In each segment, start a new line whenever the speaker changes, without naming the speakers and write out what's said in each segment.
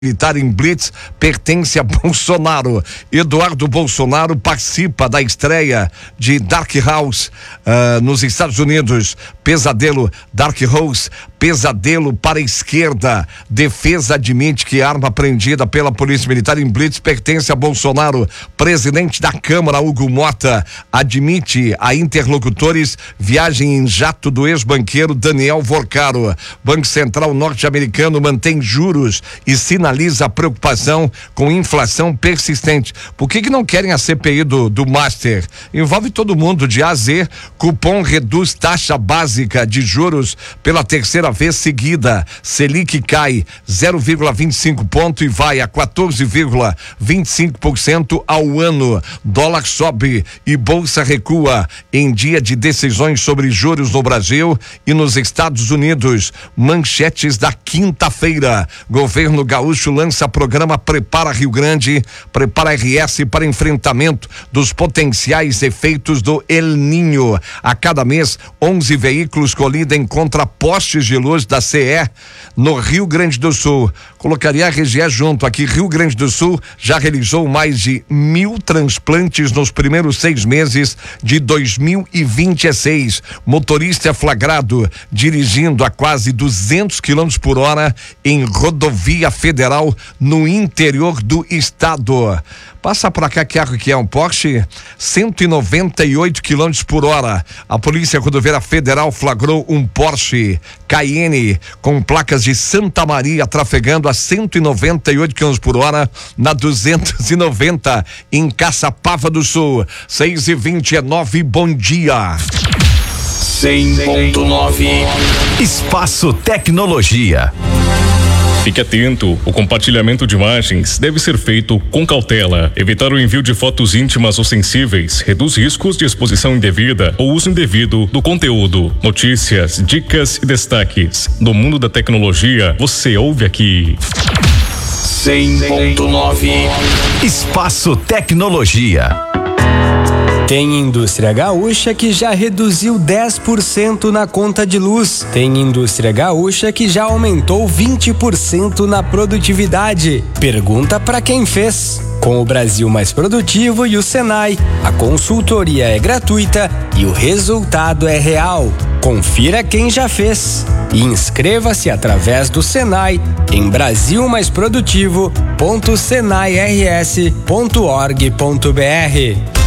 Militar em Blitz pertence a Bolsonaro. Eduardo Bolsonaro participa da estreia de Dark House nos Estados Unidos. Pesadelo, Dark House, pesadelo para a esquerda. Defesa admite que arma apreendida pela Polícia Militar em Blitz pertence a Bolsonaro. Presidente da Câmara, Hugo Mota, admite a interlocutores viagem em jato do ex-banqueiro Daniel Vorcaro. Banco Central norte-americano mantém juros e sinaliza a preocupação com inflação persistente. Por que não querem a CPI do Master? Envolve todo mundo de A a Z. Cupom reduz taxa básica de juros pela terceira vez seguida. Selic cai 0,25 ponto e vai a 14,25% ao ano. Dólar sobe e bolsa recua em dia de decisões sobre juros no Brasil e nos Estados Unidos. Manchetes da quinta-feira. Governo gaúcho lança programa Prepara Rio Grande, Prepara RS para enfrentamento dos potenciais efeitos do El Niño. A cada mês, 11 veículos colidem contra postes de luz da CE no Rio Grande do Sul. Colocaria a RGE junto. Aqui, Rio Grande do Sul já realizou mais de 1.000 transplantes nos primeiros 6 meses de 2026. Motorista é flagrado dirigindo a quase 200 km por hora em rodovia federal no interior do estado. Passa pra cá, que carro que é um Porsche, 198 km por hora. A Polícia Rodoviária Federal flagrou um Porsche Cayenne com placas de Santa Maria trafegando a 198 km por hora na 290 em Caçapava do Sul. 6h29, bom dia.
100.9 Espaço Tecnologia.
Fique atento, o compartilhamento de imagens deve ser feito com cautela. Evitar o envio de fotos íntimas ou sensíveis reduz riscos de exposição indevida ou uso indevido do conteúdo. Notícias, dicas e destaques do mundo da tecnologia, você ouve aqui.
100.9 Espaço Tecnologia.
Tem indústria gaúcha que já reduziu 10% na conta de luz. Tem indústria gaúcha que já aumentou 20% na produtividade. Pergunta para quem fez. Com o Brasil Mais Produtivo e o Senai, a consultoria é gratuita e o resultado é real. Confira quem já fez e inscreva-se através do Senai em brasilmaisprodutivo.senairs.org.br.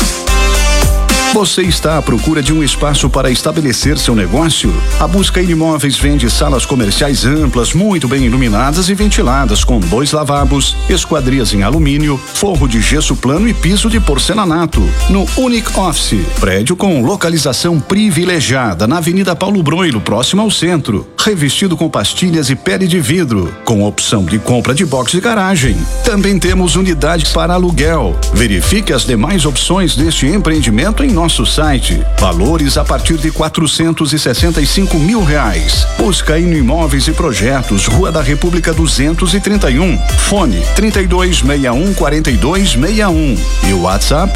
Você está à procura de um espaço para estabelecer seu negócio? A Busca Imóveis vende salas comerciais amplas, muito bem iluminadas e ventiladas, com 2 lavabos, esquadrias em alumínio, forro de gesso plano e piso de porcelanato. No Unique Office, prédio com localização privilegiada na Avenida Paulo Broilo, próximo ao centro. Revestido com pastilhas e pele de vidro, com opção de compra de box de garagem. Também temos unidade para aluguel. Verifique as demais opções deste empreendimento em nosso site. Valores a partir de R$465 mil. Busca Imóveis e Projetos, Rua da República 231. Fone 3261-4261 e o WhatsApp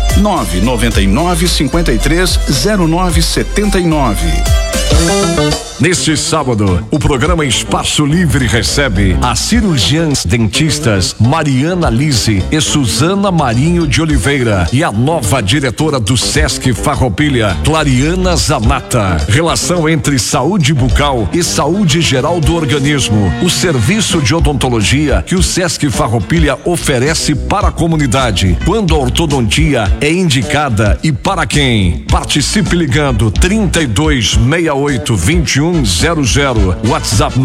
999-530979.
Neste sábado, o programa Espaço Livre recebe as cirurgiãs dentistas Mariana Lise e Suzana Marinho de Oliveira e a nova diretora do Sesc Farroupilha, Clariana Zanata. Relação entre saúde bucal e saúde geral do organismo. O serviço de odontologia que o Sesc Farroupilha oferece para a comunidade. Quando a ortodontia é indicada e para quem? Participe ligando 3268-2100, WhatsApp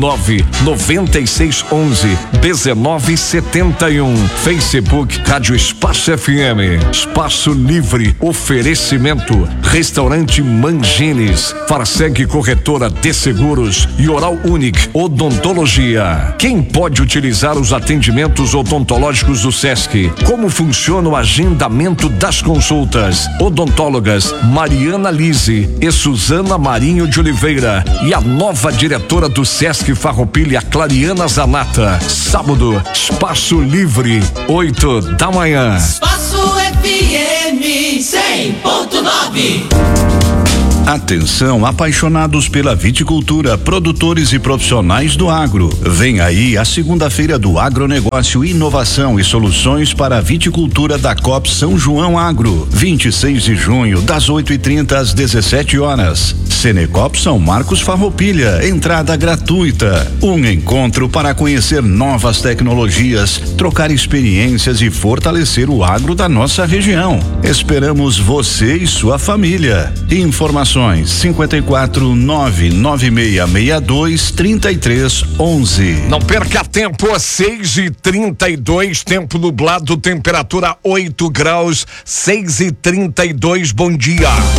99611-1971, Facebook Rádio Espaço FM. Espaço Livre, oferecimento Restaurante Mangines, Farseg Corretora de Seguros e Oral Unique Odontologia. Quem pode utilizar os atendimentos odontológicos do Sesc? Como funciona o agendamento das consultas? Odontólogas Mariana Lise e Suzana Marinho de Oliveira e a nova diretora do Sesc Farroupilha, Clariana Zanata. Sábado, Espaço Livre, 8 da manhã.
Espaço FM 100.9
Atenção, apaixonados pela viticultura, produtores e profissionais do agro. Vem aí a segunda-feira do Agronegócio, Inovação e Soluções para a Viticultura da COP São João Agro, 26 de junho, das 8h30 às 17 horas. Senecop São Marcos Farroupilha, entrada gratuita. Um encontro para conhecer novas tecnologias, trocar experiências e fortalecer o agro da nossa região. Esperamos você e sua família. Informações 54-99662-3311.
Não perca tempo, 6h32, tempo nublado, temperatura 8 graus, 6h32, bom dia.